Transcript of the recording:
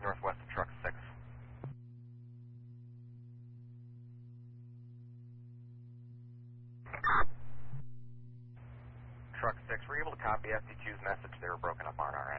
northwest of Truck 6. Truck 6, were you able to copy FD2's message? They were broken up on our